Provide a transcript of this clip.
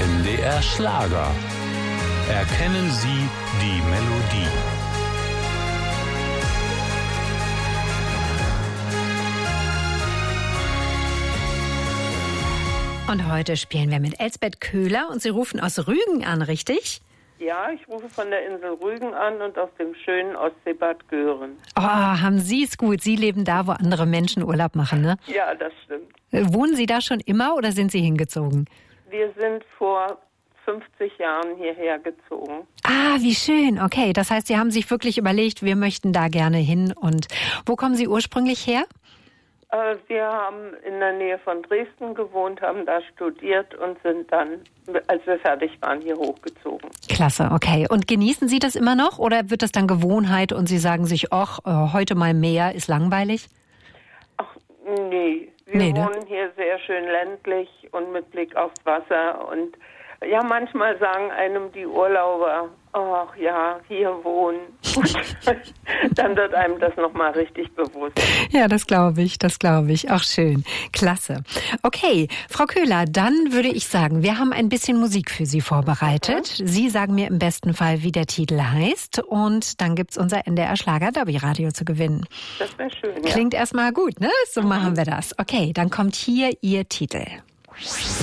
NDR Schlager. Erkennen Sie die Melodie. Und heute spielen wir mit Elsbeth Köhler und Sie rufen aus Rügen an, richtig? Ja, ich rufe von der Insel Rügen an und aus dem schönen Ostseebad Göhren. Oh, haben Sie es gut. Sie leben da, wo andere Menschen Urlaub machen, ne? Ja, das stimmt. Wohnen Sie da schon immer oder sind Sie hingezogen? Wir sind vor 50 Jahren hierher gezogen. Ah, wie schön. Okay, das heißt, Sie haben sich wirklich überlegt, wir möchten da gerne hin. Und wo kommen Sie ursprünglich her? Wir haben in der Nähe von Dresden gewohnt, haben da studiert und sind dann, als wir fertig waren, hier hochgezogen. Klasse, okay. Und genießen Sie das immer noch oder wird das dann Gewohnheit und Sie sagen sich, ach, heute mal mehr ist langweilig? Ach, nee. Wir wohnen hier sehr schön ländlich und mit Blick aufs Wasser. Und ja, manchmal sagen einem die Urlauber, ach ja, hier wohnen. Dann wird einem das nochmal richtig bewusst. Ja, das glaube ich. Auch schön. Klasse. Okay, Frau Köhler, dann würde ich sagen, wir haben ein bisschen Musik für Sie vorbereitet. Sie sagen mir im besten Fall, wie der Titel heißt. Und dann gibt's unser NDR Schlager Derby Radio zu gewinnen. Das wäre schön, ja. Klingt erstmal gut, ne? So machen wir das. Okay, dann kommt hier Ihr Titel.